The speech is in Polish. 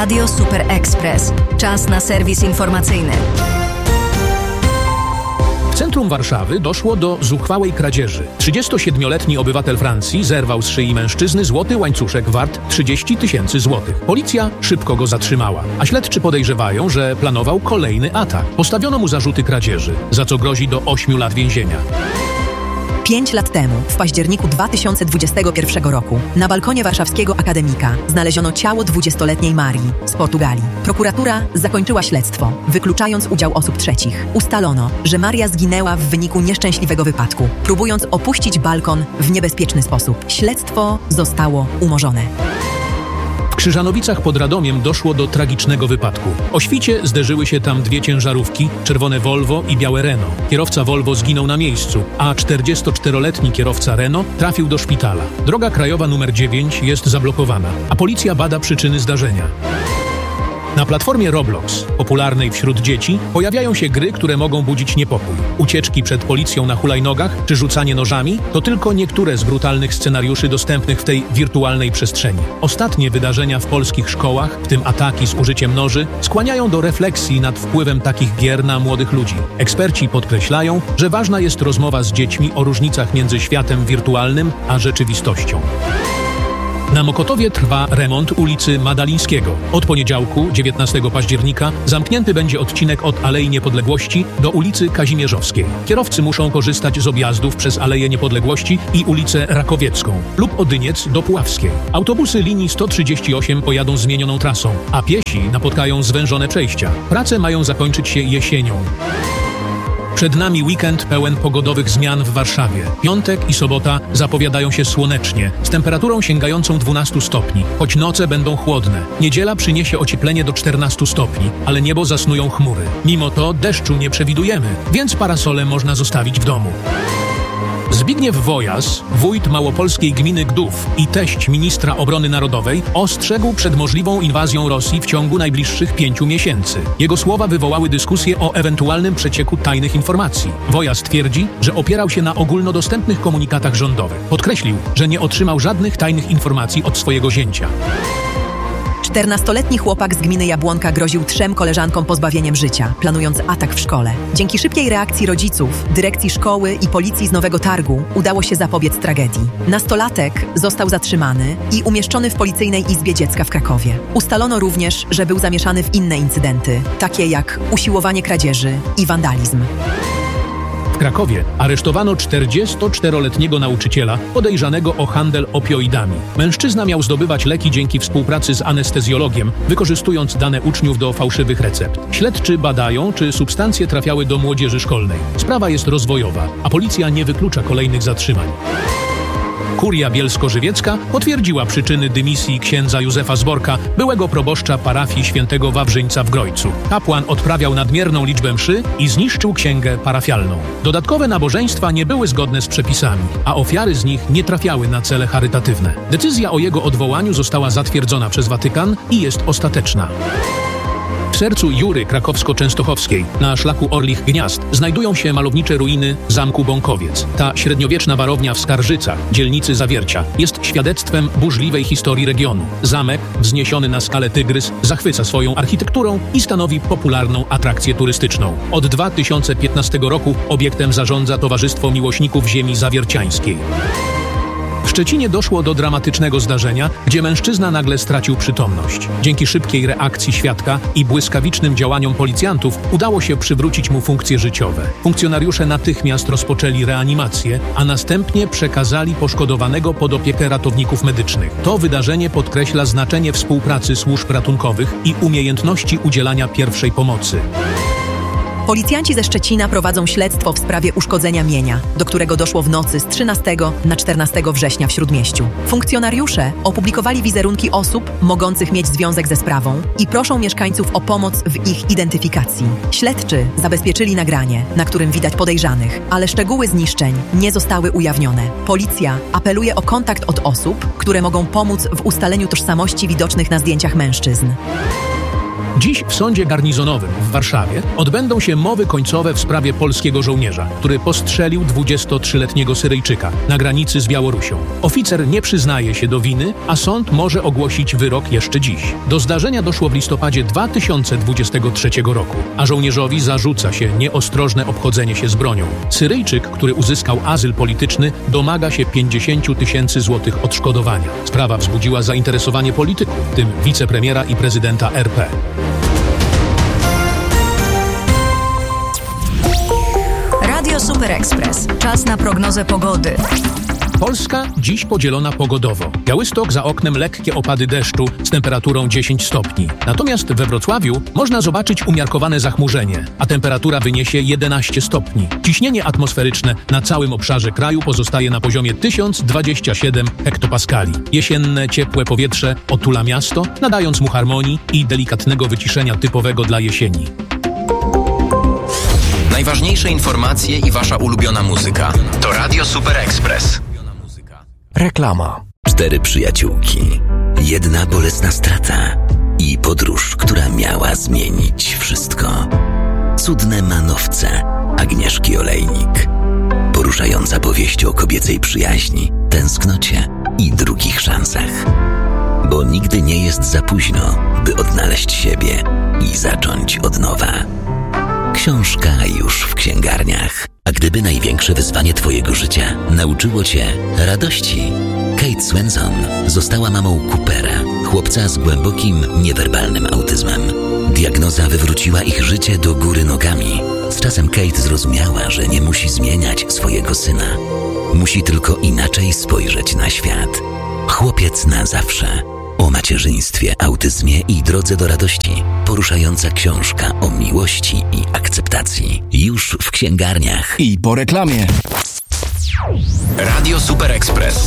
Radio Super Express. Czas na serwis informacyjny. W centrum Warszawy doszło do zuchwałej kradzieży. 37-letni obywatel Francji zerwał z szyi mężczyzny złoty łańcuszek wart 30 000 złotych. Policja szybko go zatrzymała, a śledczy podejrzewają, że planował kolejny atak. Postawiono mu zarzuty kradzieży, za co grozi do 8 lat więzienia. 5 lat temu, w październiku 2021 roku, na balkonie warszawskiego akademika znaleziono ciało 20-letniej Marii z Portugalii. Prokuratura zakończyła śledztwo, wykluczając udział osób trzecich. Ustalono, że Maria zginęła w wyniku nieszczęśliwego wypadku, próbując opuścić balkon w niebezpieczny sposób. Śledztwo zostało umorzone. W Krzyżanowicach pod Radomiem doszło do tragicznego wypadku. O świcie zderzyły się tam dwie ciężarówki, czerwone Volvo i białe Renault. Kierowca Volvo zginął na miejscu, a 44-letni kierowca Renault trafił do szpitala. Droga krajowa nr 9 jest zablokowana, a policja bada przyczyny zdarzenia. Na platformie Roblox, popularnej wśród dzieci, pojawiają się gry, które mogą budzić niepokój. Ucieczki przed policją na hulajnogach czy rzucanie nożami to tylko niektóre z brutalnych scenariuszy dostępnych w tej wirtualnej przestrzeni. Ostatnie wydarzenia w polskich szkołach, w tym ataki z użyciem noży, skłaniają do refleksji nad wpływem takich gier na młodych ludzi. Eksperci podkreślają, że ważna jest rozmowa z dziećmi o różnicach między światem wirtualnym a rzeczywistością. Na Mokotowie trwa remont ulicy Madalińskiego. Od poniedziałku, 19 października, zamknięty będzie odcinek od Alei Niepodległości do ulicy Kazimierzowskiej. Kierowcy muszą korzystać z objazdów przez Aleję Niepodległości i ulicę Rakowiecką lub Odyniec do Puławskiej. Autobusy linii 138 pojadą zmienioną trasą, a piesi napotkają zwężone przejścia. Prace mają zakończyć się jesienią. Przed nami weekend pełen pogodowych zmian w Warszawie. Piątek i sobota zapowiadają się słonecznie, z temperaturą sięgającą 12 stopni, choć noce będą chłodne. Niedziela przyniesie ocieplenie do 14 stopni, ale niebo zasnują chmury. Mimo to deszczu nie przewidujemy, więc parasole można zostawić w domu. Zbigniew Wojas, wójt małopolskiej gminy Gdów i teść ministra obrony narodowej, ostrzegł przed możliwą inwazją Rosji w ciągu najbliższych 5 miesięcy. Jego słowa wywołały dyskusję o ewentualnym przecieku tajnych informacji. Wojas twierdzi, że opierał się na ogólnodostępnych komunikatach rządowych. Podkreślił, że nie otrzymał żadnych tajnych informacji od swojego zięcia. 14-letni chłopak z gminy Jabłonka groził 3 koleżankom pozbawieniem życia, planując atak w szkole. Dzięki szybkiej reakcji rodziców, dyrekcji szkoły i policji z Nowego Targu udało się zapobiec tragedii. Nastolatek został zatrzymany i umieszczony w policyjnej izbie dziecka w Krakowie. Ustalono również, że był zamieszany w inne incydenty, takie jak usiłowanie kradzieży i wandalizm. W Krakowie aresztowano 44-letniego nauczyciela podejrzanego o handel opioidami. Mężczyzna miał zdobywać leki dzięki współpracy z anestezjologiem, wykorzystując dane uczniów do fałszywych recept. Śledczy badają, czy substancje trafiały do młodzieży szkolnej. Sprawa jest rozwojowa, a policja nie wyklucza kolejnych zatrzymań. Kuria Bielsko-Żywiecka potwierdziła przyczyny dymisji księdza Józefa Zborka, byłego proboszcza parafii świętego Wawrzyńca w Grojcu. Kapłan odprawiał nadmierną liczbę mszy i zniszczył księgę parafialną. Dodatkowe nabożeństwa nie były zgodne z przepisami, a ofiary z nich nie trafiały na cele charytatywne. Decyzja o jego odwołaniu została zatwierdzona przez Watykan i jest ostateczna. W sercu Jury krakowsko-częstochowskiej, na szlaku Orlich Gniazd, znajdują się malownicze ruiny zamku Bąkowiec. Ta średniowieczna warownia w Skarżycach, dzielnicy Zawiercia, jest świadectwem burzliwej historii regionu. Zamek, wzniesiony na skalę Tygrys, zachwyca swoją architekturą i stanowi popularną atrakcję turystyczną. Od 2015 roku obiektem zarządza Towarzystwo Miłośników Ziemi Zawierciańskiej. W Szczecinie doszło do dramatycznego zdarzenia, gdzie mężczyzna nagle stracił przytomność. Dzięki szybkiej reakcji świadka i błyskawicznym działaniom policjantów udało się przywrócić mu funkcje życiowe. Funkcjonariusze natychmiast rozpoczęli reanimację, a następnie przekazali poszkodowanego pod opiekę ratowników medycznych. To wydarzenie podkreśla znaczenie współpracy służb ratunkowych i umiejętności udzielania pierwszej pomocy. Policjanci ze Szczecina prowadzą śledztwo w sprawie uszkodzenia mienia, do którego doszło w nocy z 13 na 14 września w Śródmieściu. Funkcjonariusze opublikowali wizerunki osób mogących mieć związek ze sprawą i proszą mieszkańców o pomoc w ich identyfikacji. Śledczy zabezpieczyli nagranie, na którym widać podejrzanych, ale szczegóły zniszczeń nie zostały ujawnione. Policja apeluje o kontakt od osób, które mogą pomóc w ustaleniu tożsamości widocznych na zdjęciach mężczyzn. Dziś w sądzie garnizonowym w Warszawie odbędą się mowy końcowe w sprawie polskiego żołnierza, który postrzelił 23-letniego Syryjczyka na granicy z Białorusią. Oficer nie przyznaje się do winy, a sąd może ogłosić wyrok jeszcze dziś. Do zdarzenia doszło w listopadzie 2023 roku, a żołnierzowi zarzuca się nieostrożne obchodzenie się z bronią. Syryjczyk, który uzyskał azyl polityczny, domaga się 50 000 złotych odszkodowania. Sprawa wzbudziła zainteresowanie polityków, w tym wicepremiera i prezydenta RP. Radio Super Express. Czas na prognozę pogody. Polska dziś podzielona pogodowo. Białystok, za oknem lekkie opady deszczu z temperaturą 10 stopni. Natomiast we Wrocławiu można zobaczyć umiarkowane zachmurzenie, a temperatura wyniesie 11 stopni. Ciśnienie atmosferyczne na całym obszarze kraju pozostaje na poziomie 1027 hektopaskali. Jesienne, ciepłe powietrze otula miasto, nadając mu harmonii i delikatnego wyciszenia typowego dla jesieni. Najważniejsze informacje i wasza ulubiona muzyka to Radio Super Express. Reklama. 4 przyjaciółki, 1 bolesna strata i podróż, która miała zmienić wszystko. Cudne manowce Agnieszki Olejnik. Poruszająca powieść o kobiecej przyjaźni, tęsknocie i drugich szansach. Bo nigdy nie jest za późno, by odnaleźć siebie i zacząć od nowa. Książka już w księgarniach. A gdyby największe wyzwanie twojego życia nauczyło cię radości? Kate Swenson została mamą Coopera, chłopca z głębokim, niewerbalnym autyzmem. Diagnoza wywróciła ich życie do góry nogami. Z czasem Kate zrozumiała, że nie musi zmieniać swojego syna. Musi tylko inaczej spojrzeć na świat. Chłopiec na zawsze. O macierzyństwie, autyzmie i drodze do radości. Poruszająca książka o miłości i akceptacji. Już w księgarniach. I po reklamie. Radio Super Express.